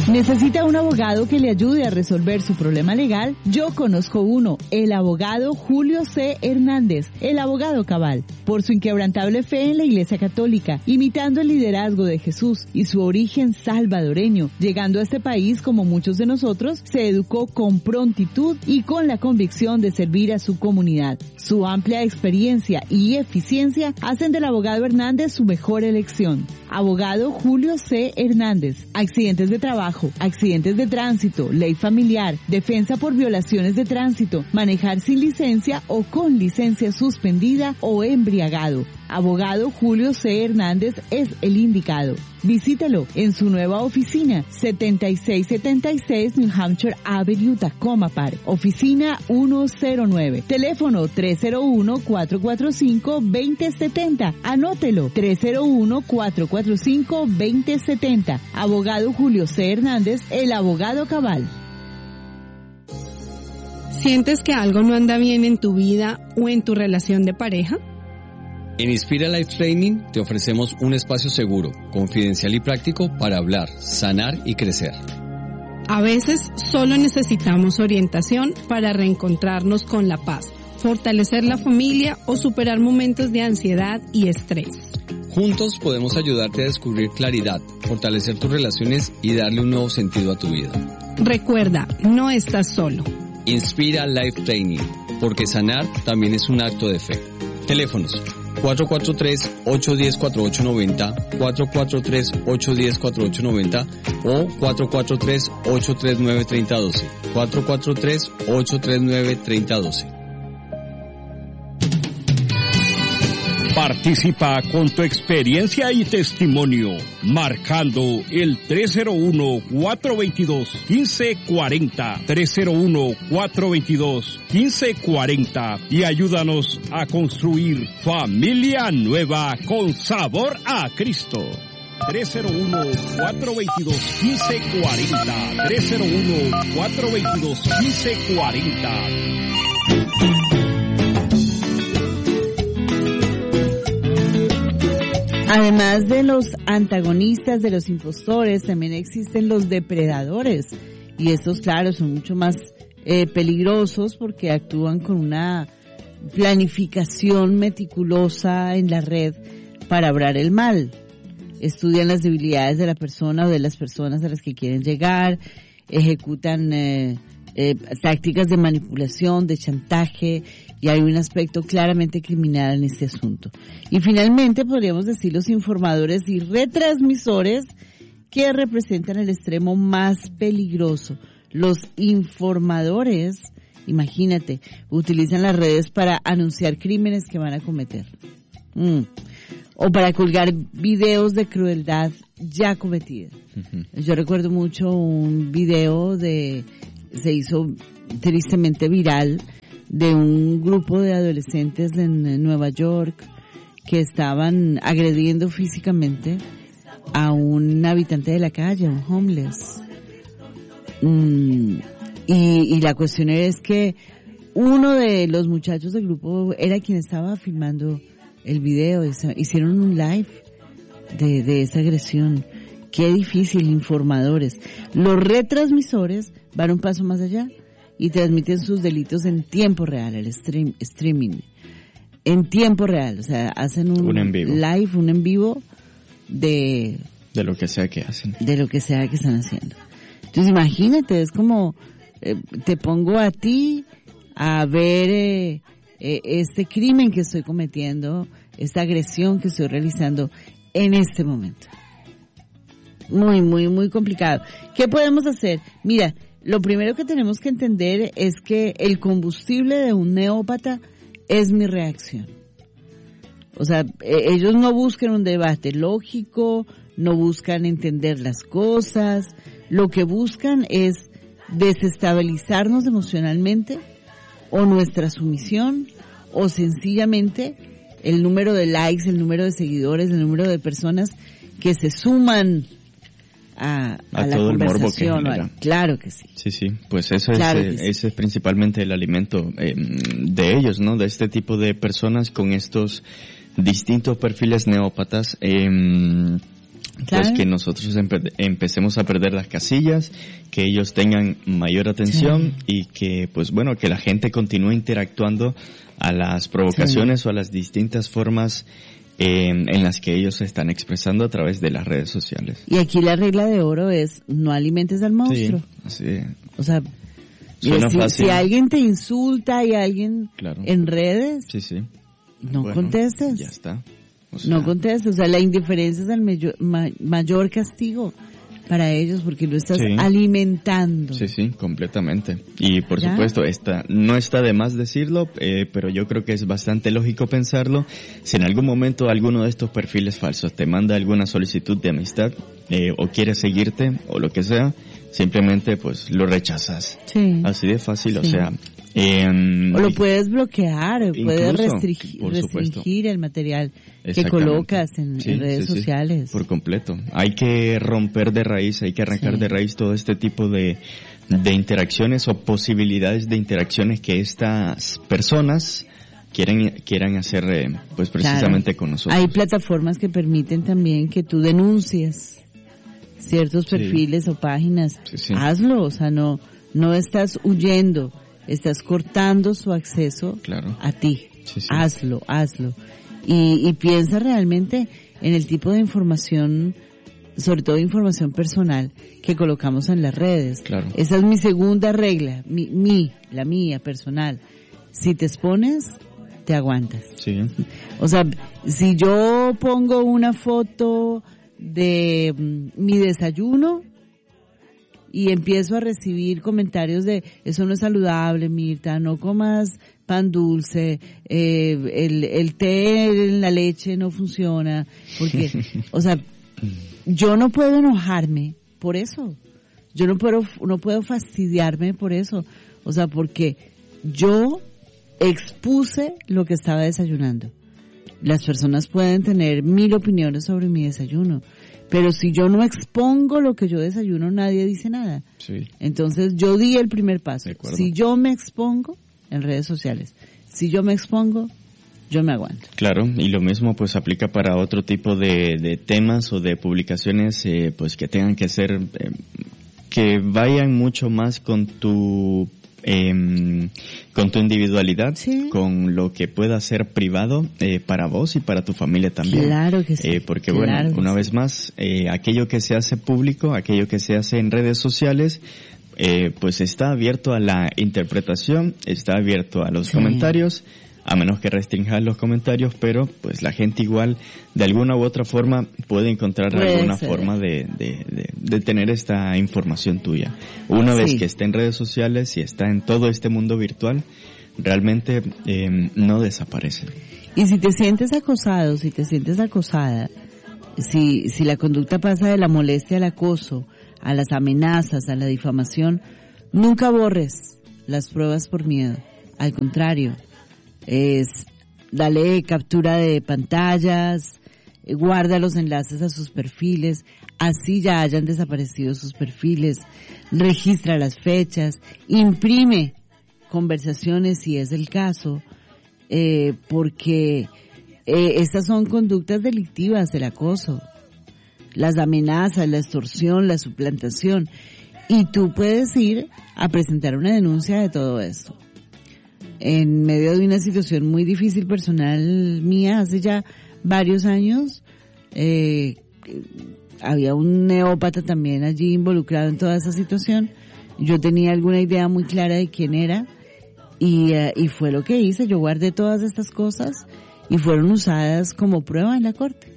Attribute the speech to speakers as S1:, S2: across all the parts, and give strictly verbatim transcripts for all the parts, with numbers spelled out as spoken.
S1: ¿Necesita un abogado que le ayude a resolver su problema legal? Yo conozco uno, el abogado Julio C. Hernández, el abogado cabal. Por su inquebrantable fe en la Iglesia Católica, imitando el liderazgo de Jesús y su origen salvadoreño, llegando a este país como muchos de nosotros, se educó con prontitud y con la convicción de servir a su comunidad. Su amplia experiencia y eficiencia hacen del abogado Hernández su mejor elección. Abogado Julio C. Hernández, accidentes de trabajo, accidentes de tránsito, ley familiar, defensa por violaciones de tránsito, manejar sin licencia o con licencia suspendida o embriagado. Abogado Julio C. Hernández es el indicado. Visítelo en su nueva oficina, setenta y seis setenta y seis New Hampshire Avenue, Tacoma Park, oficina ciento nueve, teléfono tres cero uno, cuatro cuatro cinco, dos cero siete cero, anótelo, tres cero uno, cuatro cuatro cinco, dos cero siete cero. Abogado Julio C. Hernández, el abogado cabal.
S2: ¿Sientes que algo no anda bien en tu vida o en tu relación de pareja?
S3: En Inspira Life Training te ofrecemos un espacio seguro, confidencial y práctico para hablar, sanar y crecer.
S2: A veces solo necesitamos orientación para reencontrarnos con la paz, fortalecer la familia o superar momentos de ansiedad y estrés.
S3: Juntos podemos ayudarte a descubrir claridad, fortalecer tus relaciones y darle un nuevo sentido a tu vida.
S2: Recuerda, no estás solo.
S3: Inspira Life Training, porque sanar también es un acto de fe. Teléfonos cuatro cuatro tres, ocho uno cero, cuatro ocho nueve cero, cuatro cuatro tres, ocho uno cero, cuatro ocho nueve cero o cuatro cuatro tres, ocho tres nueve, tres cero uno dos, cuatro cuatro tres, ocho tres nueve, tres cero uno dos.
S4: Participa con tu experiencia y testimonio, marcando el tres cero uno, cuatro dos dos, uno cinco cuatro cero, tres cero uno, cuatro dos dos, uno cinco cuatro cero y ayúdanos a construir familia nueva con sabor a Cristo. tres cero uno, cuatro dos dos, uno cinco cuatro cero, tres cero uno, cuatro dos dos, uno cinco cuatro cero.
S1: Además de los antagonistas, de los impostores, también existen los depredadores. Y estos, claro, son mucho más eh, peligrosos porque actúan con una planificación meticulosa en la red para obrar el mal. Estudian las debilidades de la persona o de las personas a las que quieren llegar, ejecutan eh, eh, tácticas de manipulación, de chantaje, y hay un aspecto claramente criminal en este asunto. Y finalmente podríamos decir los informadores y retransmisores que representan el extremo más peligroso. Los informadores, imagínate, utilizan las redes para anunciar crímenes que van a cometer. Mm. O para colgar videos de crueldad ya cometida. Uh-huh. Yo recuerdo mucho un video de, se hizo tristemente viral, de un grupo de adolescentes en Nueva York que estaban agrediendo físicamente a un habitante de la calle, un homeless. Mm, y, y la cuestión es que uno de los muchachos del grupo era quien estaba filmando el video. Hicieron un live de, de esa agresión. Qué difícil, informadores. Los retransmisores van un paso más allá y transmiten sus delitos en tiempo real, el stream, streaming, en tiempo real, o sea, hacen un,
S5: un en vivo.
S1: live, un en vivo de...
S5: De lo que sea que hacen.
S1: De lo que sea que están haciendo. Entonces imagínate, es como, eh, te pongo a ti a ver eh, eh, este crimen que estoy cometiendo, esta agresión que estoy realizando en este momento. Muy, muy, muy complicado. ¿Qué podemos hacer? Mira, lo primero que tenemos que entender es que el combustible de un neópata es mi reacción. O sea, ellos no buscan un debate lógico, no buscan entender las cosas, lo que buscan es desestabilizarnos emocionalmente, o nuestra sumisión, o sencillamente el número de likes, el número de seguidores, el número de personas que se suman a, a, a la
S5: todo el morbo que
S1: conversación.
S5: genera.
S1: Claro que sí.
S5: Sí, sí, pues eso
S1: Claro
S5: es,
S1: que sí.
S5: ese es principalmente el alimento eh, de ellos, ¿no? De este tipo de personas con estos distintos perfiles neópatas. Eh,
S1: Claro.
S5: Pues que nosotros empe- empecemos a perder las casillas, que ellos tengan mayor atención sí. y que, pues bueno, que la gente continúe interactuando a las provocaciones sí. o a las distintas formas eh, en las que ellos se están expresando a través de las redes sociales.
S1: Y aquí la regla de oro es no alimentes al monstruo.
S5: Sí, así es.
S1: O sea,
S5: Suena
S1: si,
S5: fácil.
S1: si alguien te insulta y alguien
S5: claro.
S1: en redes,
S5: sí, sí.
S1: no
S5: bueno,
S1: contestes.
S5: Ya está. O sea,
S1: no contestes. O sea, la indiferencia es el mayor, ma, mayor castigo para ellos porque lo estás
S5: sí.
S1: alimentando.
S5: Sí, sí, completamente. Y por
S1: ¿Ya?
S5: supuesto, esta, no está de más decirlo, eh, pero yo creo que es bastante lógico pensarlo. Si en algún momento alguno de estos perfiles falsos te manda alguna solicitud de amistad, eh, o quiere seguirte, o lo que sea, simplemente pues lo rechazas.
S1: Sí.
S5: Así de fácil,
S1: sí.
S5: o sea... Eh,
S1: o lo puedes bloquear, o puedes restringir,
S5: por
S1: restringir el material que colocas en, sí, en redes
S5: sí,
S1: sociales.
S5: Sí, por completo. Hay que romper de raíz, hay que arrancar sí. de raíz todo este tipo de, de interacciones o posibilidades de interacciones que estas personas quieren quieran hacer eh, pues precisamente claro. con nosotros.
S1: Hay plataformas que permiten también que tú denuncies ciertos perfiles sí. o páginas.
S5: Sí, sí.
S1: Hazlo, o sea, no no estás huyendo. Estás cortando su acceso
S5: claro.
S1: a ti.
S5: Sí, sí.
S1: Hazlo, hazlo. Y, y piensa realmente en el tipo de información, sobre todo información personal, que colocamos en las redes.
S5: Claro.
S1: Esa es mi segunda regla, mi, mi, la mía, personal. Si te expones, te aguantas.
S5: Sí.
S1: O sea, si yo pongo una foto de um, mi desayuno, y empiezo a recibir comentarios de eso no es saludable, Mirta, no comas pan dulce, eh, el, el té en la leche no funciona, porque, o sea, yo no puedo enojarme por eso, yo no puedo, no puedo fastidiarme por eso, o sea, porque yo expuse lo que estaba desayunando. Las personas pueden tener mil opiniones sobre mi desayuno, pero si yo no expongo lo que yo desayuno, nadie dice nada.
S5: Sí.
S1: Entonces yo di el primer paso. Si yo me expongo en redes sociales, si yo me expongo, yo me aguanto.
S5: Claro, y lo mismo pues aplica para otro tipo de, de temas o de publicaciones eh, pues que tengan que ser, eh, que vayan mucho más con tu... Eh, con tu individualidad, sí. con lo que pueda ser privado eh, para vos y para tu familia también.
S1: Claro que sí.
S5: Eh, porque
S1: claro
S5: bueno, una
S1: sí.
S5: vez más, eh, aquello que se hace público, aquello que se hace en redes sociales, eh, pues está abierto a la interpretación, está abierto a los sí. comentarios, a menos que restringas los comentarios, pero pues la gente igual de alguna u otra forma puede encontrar puede alguna ser. forma de, de, de, de tener esta información tuya. Una sí. vez que está en redes sociales y está en todo este mundo virtual, realmente eh, no desaparece.
S1: Y si te sientes acosado, si te sientes acosada, si, si la conducta pasa de la molestia al acoso, a las amenazas, a la difamación, nunca borres las pruebas por miedo. Al contrario, es dale captura de pantallas, guarda los enlaces a sus perfiles, así ya hayan desaparecido sus perfiles, registra las fechas, imprime conversaciones si es el caso, eh, porque eh, estas son conductas delictivas, el acoso, las amenazas, la extorsión, la suplantación, y tú puedes ir a presentar una denuncia de todo esto. En medio de una situación muy difícil personal mía, hace ya varios años, eh, había un neópata también allí involucrado en toda esa situación. Yo tenía alguna idea muy clara de quién era y, uh, y fue lo que hice. Yo guardé todas estas cosas y fueron usadas como prueba en la corte.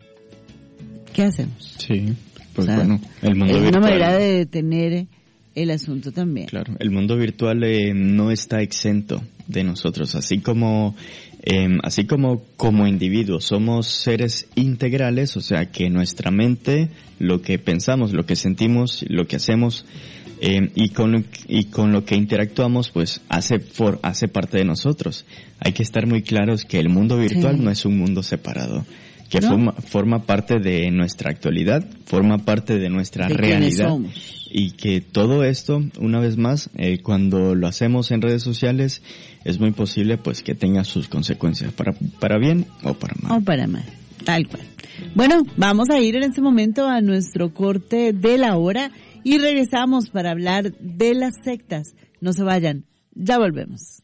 S1: ¿Qué hacemos?
S5: Sí, pues
S1: o sea,
S5: bueno, el mundo
S1: es
S5: virtual.
S1: una manera de detener el asunto también.
S5: Claro, el mundo virtual eh, no está exento de nosotros, así como eh, así como como individuos somos seres integrales, o sea que nuestra mente, lo que pensamos, lo que sentimos, lo que hacemos eh, y con y con lo que interactuamos, pues hace for, hace parte de nosotros. Hay que estar muy claros que el mundo virtual sí. no es un mundo separado, que ¿no? forma forma parte de nuestra actualidad, forma parte de nuestra
S1: de
S5: realidad. Y que todo esto, una vez más, eh, cuando lo hacemos en redes sociales, es muy posible pues que tenga sus consecuencias, para para bien o para mal.
S1: O para mal, Tal cual. Bueno, vamos a ir en este momento a nuestro corte de la hora y regresamos para hablar de las sectas. No se vayan, ya volvemos.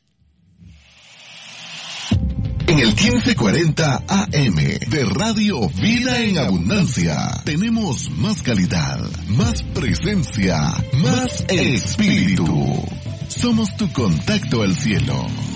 S6: En el quince cuarenta A M de Radio Vida en Abundancia tenemos más calidad, más presencia, más espíritu. Somos tu contacto al cielo.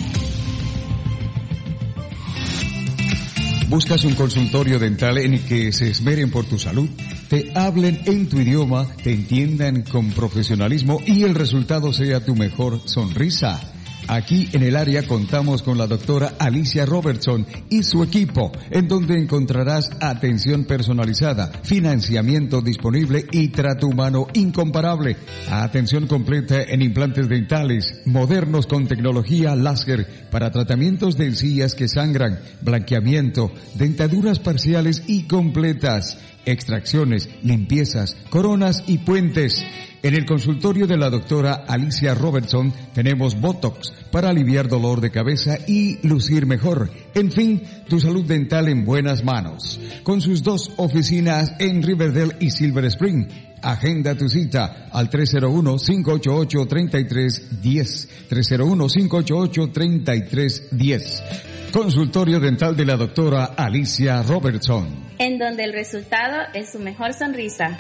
S7: ¿Buscas un consultorio dental en el que se esmeren por tu salud? Te hablen en tu idioma, te entiendan con profesionalismo y el resultado sea tu mejor sonrisa. Aquí en el área contamos con la doctora Alicia Robertson y su equipo, en donde encontrarás atención personalizada, financiamiento disponible y trato humano incomparable. Atención completa en implantes dentales, modernos con tecnología láser para tratamientos de encías que sangran, blanqueamiento, dentaduras parciales y completas, extracciones, limpiezas, coronas y puentes. En el consultorio de la doctora Alicia Robertson tenemos Botox para aliviar dolor de cabeza y lucir mejor. En fin, tu salud dental en buenas manos. Con sus dos oficinas en Riverdale y Silver Spring. Agenda tu cita al tres cero uno, cinco ocho ocho, tres tres uno cero. tres cero uno, cinco ocho ocho, tres tres uno cero. Consultorio dental de la doctora Alicia Robertson.
S8: En donde el resultado es su mejor sonrisa.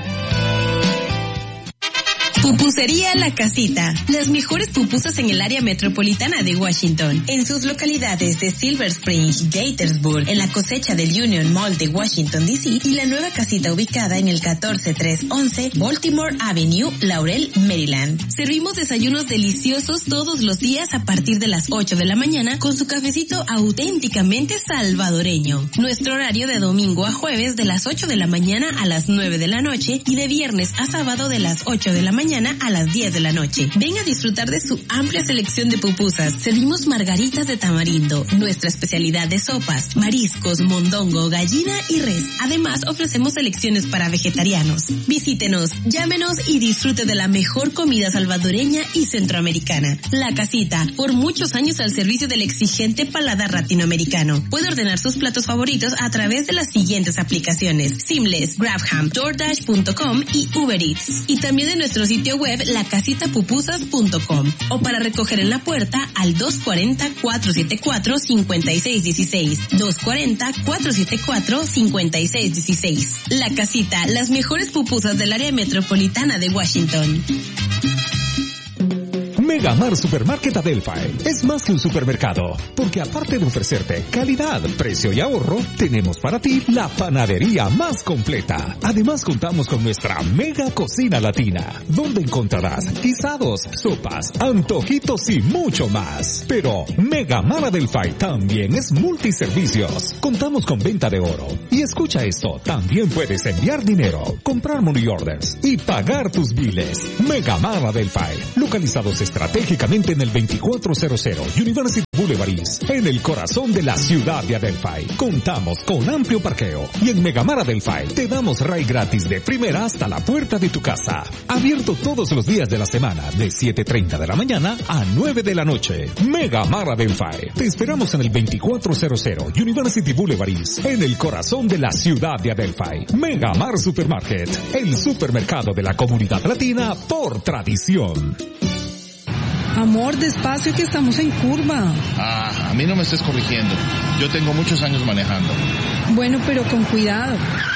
S9: Pupusería La Casita. Las mejores pupusas en el área metropolitana de Washington. En sus localidades de Silver Spring, Gaithersburg, en la cosecha del Union Mall de Washington, D C y la nueva casita ubicada en el catorce trescientos once Baltimore Avenue, Laurel, Maryland. Servimos desayunos deliciosos todos los días a partir de las ocho de la mañana con su cafecito auténticamente salvadoreño. Nuestro horario de domingo a jueves de las ocho de la mañana a las nueve de la noche y de viernes a sábado de las ocho de la mañana a las diez de la noche. Ven a disfrutar de su amplia selección de pupusas. Servimos margaritas de tamarindo, nuestra especialidad de sopas, mariscos, mondongo, gallina y res. Además, ofrecemos selecciones para vegetarianos. Visítenos, llámenos y disfrute de la mejor comida salvadoreña y centroamericana. La Casita, por muchos años al servicio del exigente paladar latinoamericano. Puede ordenar sus platos favoritos a través de las siguientes aplicaciones: Seamless, Grabham, DoorDash punto com y Uber Eats. Y también de nuestro sitio web la casita pupusas punto com o para recoger en la puerta al dos cuatro cero, cuatro siete cuatro, cinco seis uno seis, dos cuatro cero, cuatro siete cuatro, cinco seis uno seis. La Casita, las mejores pupusas del área metropolitana de Washington.
S10: Megamar Supermarket Adelphi es más que un supermercado, porque aparte de ofrecerte calidad, precio y ahorro, tenemos para ti la panadería más completa. Además contamos con nuestra mega cocina latina, donde encontrarás guisados, sopas, antojitos y mucho más. Pero Megamar Adelphi también es multiservicios. Contamos con venta de oro. Y escucha esto, también puedes enviar dinero, comprar money orders y pagar tus biles. Megamar Adelphi, localizados estratégicamente estratégicamente en el veinticuatro cero cero University Boulevard East, en el corazón de la ciudad de Adelphi. Contamos con amplio parqueo y en Megamar Adelphi te damos ride gratis de primera hasta la puerta de tu casa. Abierto todos los días de la semana de siete treinta de la mañana a nueve de la noche. Megamar Adelphi. Te esperamos en el veinticuatro cero cero University Boulevard East, en el corazón de la ciudad de Adelphi. Megamar Supermarket, el supermercado de la comunidad latina por tradición.
S2: Amor, despacio que estamos en curva.
S11: Ah, a mí no me estés corrigiendo. Yo tengo muchos años manejando.
S2: Bueno, pero con cuidado.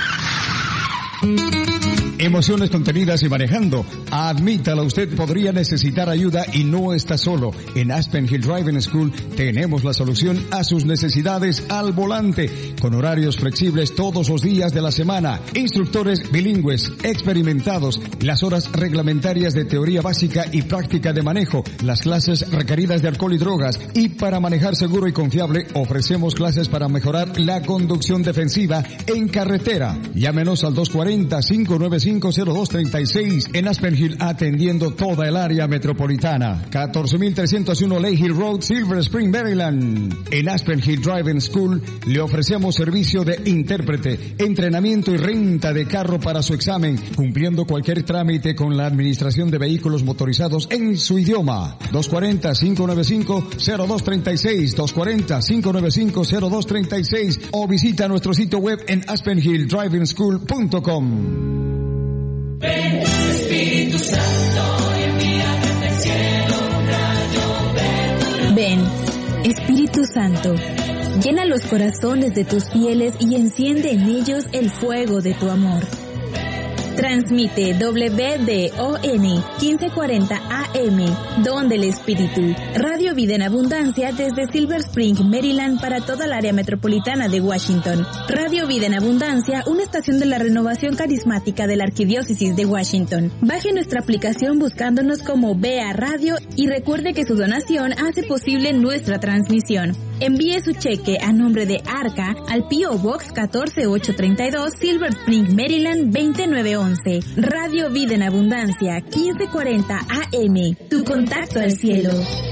S7: Emociones contenidas y manejando. Admítalo, usted podría necesitar ayuda y no está solo. En Aspen Hill Driving School tenemos la solución a sus necesidades al volante, con horarios flexibles todos los días de la semana, instructores bilingües, experimentados, las horas reglamentarias de teoría básica y práctica de manejo, las clases requeridas de alcohol y drogas, y para manejar seguro y confiable ofrecemos clases para mejorar la conducción defensiva en carretera. Llámenos al dos cuarenta, cinco nueve cinco, cero dos tres seis. En Aspen Hill, atendiendo toda el área metropolitana. catorce mil trescientos uno Lake Hill Road, Silver Spring, Maryland. En Aspen Hill Driving School le ofrecemos servicio de intérprete, entrenamiento y renta de carro para su examen, cumpliendo cualquier trámite con la administración de vehículos motorizados en su idioma. dos cuatro cero, cinco nueve cinco, cero dos tres seis, dos cuatro cero, cinco nueve cinco, cero dos tres seis o visita nuestro sitio web en aspen hill driving school punto com.
S12: Ven, Espíritu Santo, envíame del cielo un rayo.
S13: Ven, Espíritu Santo, llena los corazones de tus fieles y enciende en ellos el fuego de tu amor. Transmite W D O N quince cuarenta A M, Don del Espíritu, Radio Vida en Abundancia desde Silver Spring, Maryland para toda el área metropolitana de Washington. Radio Vida en Abundancia, una estación de la renovación carismática de la Arquidiócesis de Washington. Baje nuestra aplicación buscándonos como B A Radio y recuerde que su donación hace posible nuestra transmisión. Envíe su cheque a nombre de Arca al P O Box catorce ocho treinta y dos, Silver Spring, Maryland veinte nueve once. Radio Vida en Abundancia, quince cuarenta A M. Tu contacto al cielo.